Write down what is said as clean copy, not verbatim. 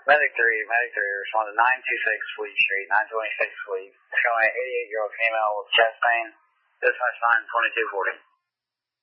Medic 3, respond to 926 Fleet Street, 926 Fleet, showing an 88-year-old female with chest pain. Dispatch line 2240.